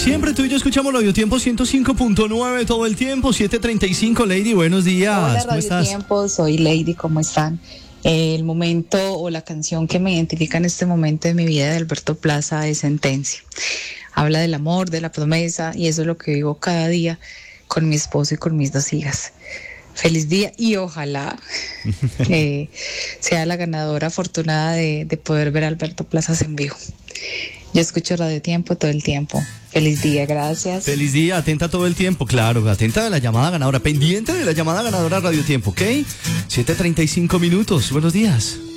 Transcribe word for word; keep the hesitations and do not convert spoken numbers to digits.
Siempre tú y yo escuchamos Radio Tiempo ciento cinco punto nueve todo el tiempo, siete treinta y cinco. Lady, buenos días. Hola, ¿Cómo Radio estás? Tiempo, soy Lady, ¿cómo están? Eh, el momento o la canción que me identifica en este momento de mi vida de Alberto Plaza es Sentencia. Habla del amor, de la promesa, y eso es lo que vivo cada día con mi esposo y con mis dos hijas. Feliz día y ojalá eh, sea la ganadora afortunada de, de poder ver a Alberto Plazas en vivo. Yo escucho Radio Tiempo todo el tiempo. Feliz día, gracias. Feliz día, atenta todo el tiempo, claro, atenta de la llamada ganadora, pendiente de la llamada ganadora Radio Tiempo, ¿ok? siete treinta y cinco minutos, buenos días.